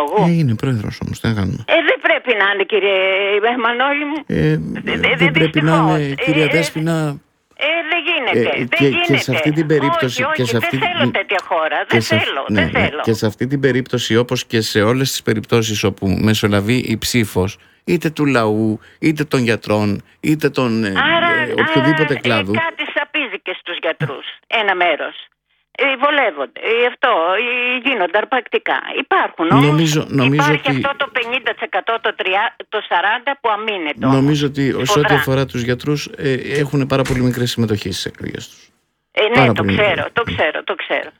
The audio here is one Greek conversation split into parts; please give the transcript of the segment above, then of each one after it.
Συλλόγου. Είναι πρόεδρος όμως, τι να κάνουμε. Δεν πρέπει να είναι, κύριε Μανώλη μου. Δεν πρέπει να είναι, κυρία Δέσποινα. Δεν γίνεται. Και σε αυτή την περίπτωση. Όχι, δεν θέλω τέτοια χώρα. Δεν θέλω. Και σε αυτή την περίπτωση, όπως και σε όλες τις περιπτώσεις όπου μεσολαβεί η ψήφος, είτε του λαού, είτε των γιατρών, είτε των οποιοδήποτε κλάδου. Κάτι σαπίζει και στους γιατρούς. Ένα μέρος. Βολεύονται. Αυτό γίνονται αρπακτικά. Υπάρχουν όμως. Υπάρχει αυτό το 50%, το 40% που αμήνεται. Νομίζω ότι σε ό,τι αφορά τους γιατρούς έχουν πάρα πολύ μικρή συμμετοχή στις εκλογές τους. Ναι, το ξέρω.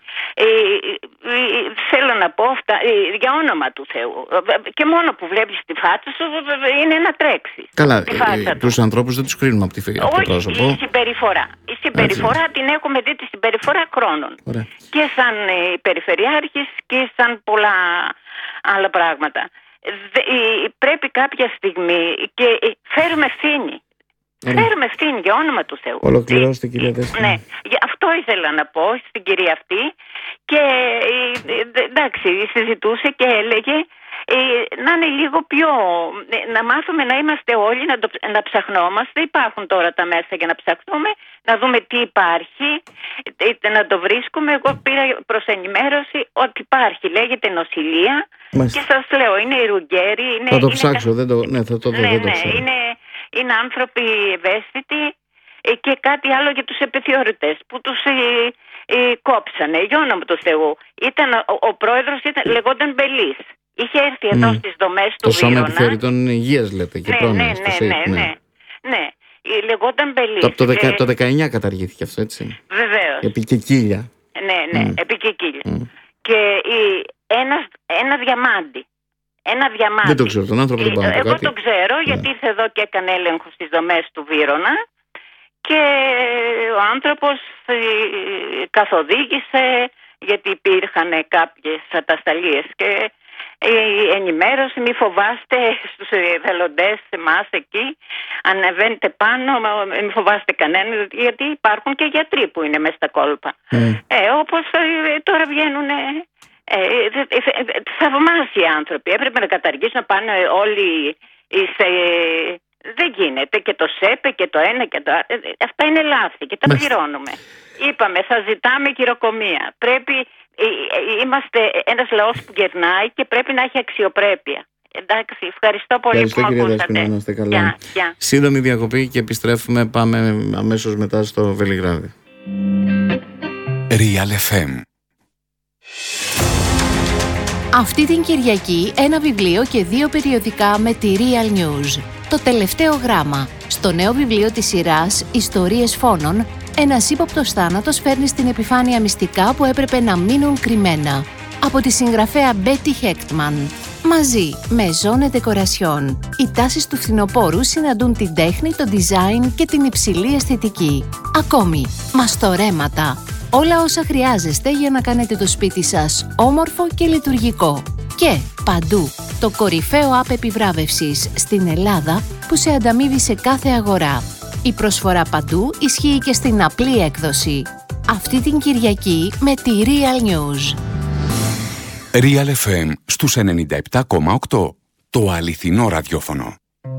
Θέλω να πω για όνομα του Θεού. Και μόνο που βλέπεις τη φάτσα σου είναι να τρέξει. Καλά, τους ανθρώπους δεν τους κρίνουμε από το πρόσωπο. Όχι, η συμπεριφορά την έχουμε δει, τη συμπεριφορά χρόνων. Ωραία. Και σαν περιφερειάρχης και σαν πολλά άλλα πράγματα. Πρέπει κάποια στιγμή και φέρουμε ευθύνη. Φέρουμε ευθύνη για όνομα του Θεού. Ολοκληρώστε, κυρία Δέσποινα. Ναι, αυτό ήθελα να πω στην κυρία αυτή. Και εντάξει, συζητούσε και έλεγε να είναι λίγο πιο. Να μάθουμε να είμαστε όλοι, να ψαχνόμαστε. Υπάρχουν τώρα τα μέσα για να ψαχνούμε, να δούμε τι υπάρχει, να το βρίσκουμε. Εγώ πήρα προς ενημέρωση ότι υπάρχει. Λέγεται νοσηλεία. Και σας λέω, είναι η Ρουγγέρη. Θα το ψάξω, θα το δω. Είναι άνθρωποι ευαίσθητοι και κάτι άλλο για τους επιθεωρητές που τους κόψανε. Για όνομα του Θεού. Ο πρόεδρος λεγόταν Μπελής. Είχε έρθει εδώ στις δομές του Βύρωνα. Το Σώμα Επιθεωρητών Υγείας λέτε και πρόνοιας. Ναι. Λεγόταν Μπελής. Το 19 καταργήθηκε αυτό, έτσι. Βεβαίως. Επί Κεκίλια. Ναι, επί Κεκίλια. Και ένα διαμάντι. Δεν το ξέρω, τον άνθρωπο δεν πάω. Εγώ το ξέρω γιατί ήρθε εδώ και έκανε έλεγχο στις δομές του Βύρωνα και ο άνθρωπος καθοδήγησε γιατί υπήρχαν κάποιες ατασταλίες και η ενημέρωση, μη φοβάστε στους εθελοντές εμάς εκεί, ανεβαίνετε πάνω, μη φοβάστε κανέναν, γιατί υπάρχουν και γιατροί που είναι μέσα στα κόλπα. Όπως τώρα βγαίνουν θαυμάσιοι άνθρωποι. Έπρεπε να καταργήσουν, να πάνε όλοι δεν γίνεται, και το ΣΕΠΕ και το ένα και το άλλο. Αυτά είναι λάθη και τα πληρώνουμε. Είπαμε, θα ζητάμε χειροκομεία. Πρέπει, είμαστε ένας λαός που γερνάει και πρέπει να έχει αξιοπρέπεια. Εντάξει, ευχαριστώ πολύ που με ακούσατε. Σύντομη διακοπή και επιστρέφουμε. Πάμε αμέσως μετά στο Βελιγράδι. Real FM. Αυτή την Κυριακή ένα βιβλίο και 2 περιοδικά με τη Real News. Το τελευταίο γράμμα. Στο νέο βιβλίο της σειράς «Ιστορίες φόνων», ένας ύποπτος θάνατος φέρνει στην επιφάνεια μυστικά που έπρεπε να μείνουν κρυμμένα. Από τη συγγραφέα Betty Hechtman. Μαζί με Zone Decoration, οι τάσεις του φθινοπόρου συναντούν την τέχνη, το design και την υψηλή αισθητική. Ακόμη, μαστορέματα. Όλα όσα χρειάζεστε για να κάνετε το σπίτι σας όμορφο και λειτουργικό. Και παντού, το κορυφαίο app επιβράβευσης στην Ελλάδα που σε ανταμείβει σε κάθε αγορά. Η προσφορά παντού ισχύει και στην απλή έκδοση. Αυτή την Κυριακή με τη Real News. Real FM στους 97,8. Το αληθινό ραδιόφωνο.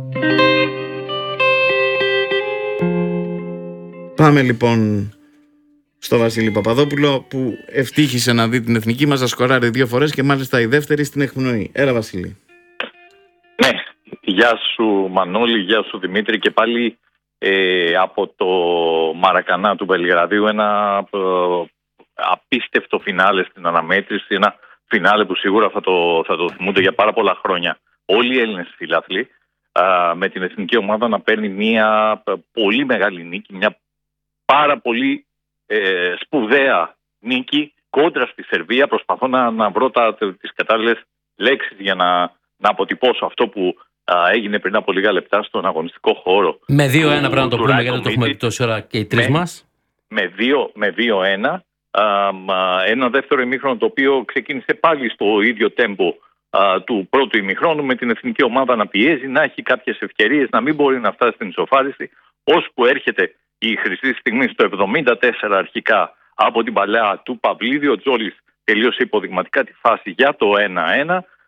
Πάμε λοιπόν στο Βασίλη Παπαδόπουλο που ευτύχησε να δει την εθνική μας να σκοράρει 2 φορές και μάλιστα η δεύτερη στην εκπνοή. Έλα Βασίλη. Ναι, γεια σου Μανώλη, γεια σου Δημήτρη και πάλι από το Μαρακανά του Βελιγραδίου ένα απίστευτο φινάλε στην αναμέτρηση, ένα φινάλε που σίγουρα θα το θυμούνται για πάρα πολλά χρόνια όλοι οι Έλληνες φιλάθλοι, με την εθνική ομάδα να παίρνει μια πολύ μεγάλη νίκη, μια πάρα πολύ σπουδαία νίκη κόντρα στη Σερβία. Προσπαθώ να βρω τις κατάλληλες λέξεις για να αποτυπώσω αυτό που έγινε πριν από λίγα λεπτά στον αγωνιστικό χώρο. Με 2-1 πρέπει να το πούμε, γιατί το έχουμε πει τόση ώρα και οι τρεις μας. Με 2-1. Ένα δεύτερο ημίχρονο το οποίο ξεκίνησε πάλι στο ίδιο τέμπο του πρώτου ημιχρόνου, με την εθνική ομάδα να πιέζει, να έχει κάποιες ευκαιρίες, να μην μπορεί να φτάσει στην ισοφάριση, ώσπου έρχεται η χρυσή στιγμή στο 74 αρχικά από την παλαιά του Παυλίδη. Ο Τζόλης τελείωσε υποδειγματικά τη φάση για το 1-1